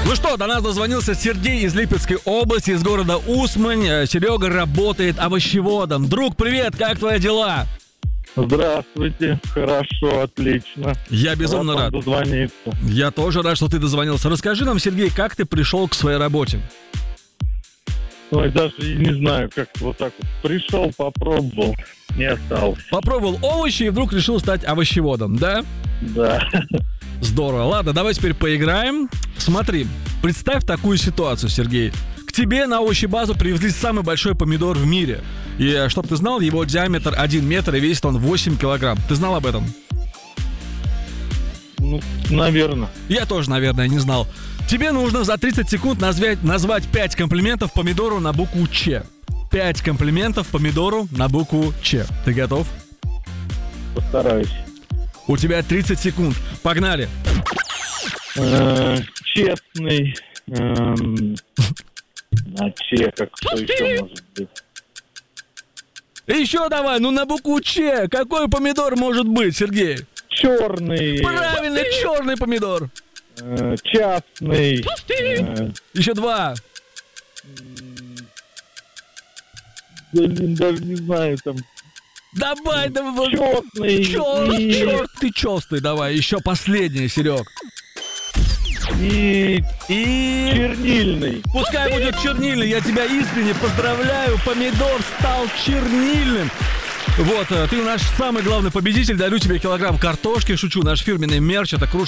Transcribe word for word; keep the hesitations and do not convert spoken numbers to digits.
Ну что, до нас дозвонился Сергей из Липецкой области, из города Усмань. Серега работает овощеводом. Друг, привет, как твои дела? Здравствуйте, хорошо, отлично. Я безумно рад. Дозвониться. Я тоже рад, что ты дозвонился. Расскажи нам, Сергей, как ты пришел к своей работе? Ой, даже и не знаю, как вот так вот. Пришел, попробовал, не осталось. Попробовал овощи и вдруг решил стать овощеводом, да? Да. Здорово. Ладно, давай теперь поиграем. Смотри, представь такую ситуацию, Сергей. К тебе на овощебазу привезли самый большой помидор в мире. И, чтоб ты знал, его диаметр один метр и весит он восемь килограмм. Ты знал об этом? Ну, наверное. Я тоже, наверное, не знал. Тебе нужно за тридцать секунд назвать, назвать пять комплиментов помидору на букву Ч. пять комплиментов помидору на букву Ч. Ты готов? Постараюсь. У тебя тридцать секунд. Погнали. Э, честный. эм, На Че, как что еще может быть? Еще давай, ну на букву Ч. Какой помидор может быть, Сергей? Черный. Правильно, черный помидор. э, Частный. э, Еще два. Блин, даже не знаю, там. Давай, давай. Четный. Черт, и- черт, ты честный. Давай, еще последний, Серег. И И... чернильный. Пускай будет чернильный, я тебя искренне поздравляю, помидор стал чернильным. Вот, э, ты наш самый главный победитель, дарю тебе килограмм картошки, шучу, наш фирменный мерч, это кружка